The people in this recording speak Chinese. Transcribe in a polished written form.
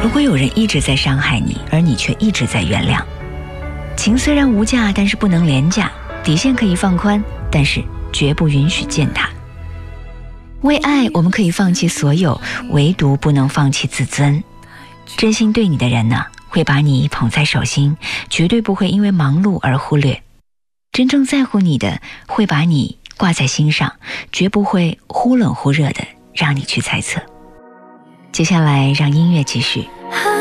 如果有人一直在伤害你，而你却一直在原谅，情虽然无价，但是不能廉价，底线可以放宽，但是绝不允许践踏。为爱，我们可以放弃所有，唯独不能放弃自尊。真心对你的人呢，会把你捧在手心，绝对不会因为忙碌而忽略。真正在乎你的，会把你挂在心上，绝不会忽冷忽热的让你去猜测。接下来让音乐继续。